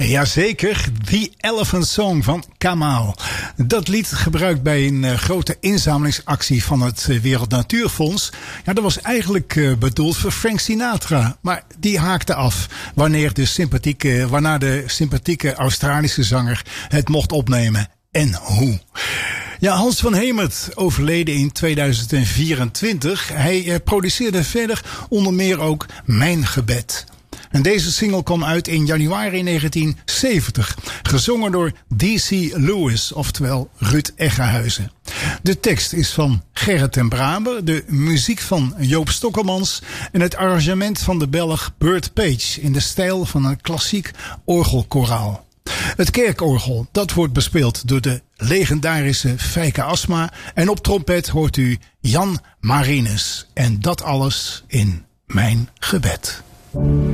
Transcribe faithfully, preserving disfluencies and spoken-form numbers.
Jazeker, The Elephant Song van Kamal. Dat lied gebruikt bij een uh, grote inzamelingsactie van het uh, Wereld Natuurfonds. Ja, dat was eigenlijk uh, bedoeld voor Frank Sinatra. Maar die haakte af wanneer de sympathieke, waarna de sympathieke Australische zanger het mocht opnemen. En hoe? Ja, Hans van Hemert overleden in tweeduizend vierentwintig. Hij uh, produceerde verder onder meer ook Mijn Gebed. En deze single kwam uit in januari negentien zeventig. Gezongen door D C Lewis, oftewel Ruud Eggerhuizen. De tekst is van Gerrit ten Braber, de muziek van Joop Stokkelmans en het arrangement van de Belg Burt Page in de stijl van een klassiek orgelkoraal. Het kerkorgel, dat wordt bespeeld door de legendarische Fijke Asma. En op trompet hoort u Jan Marinus. En dat alles in Mijn Gebed.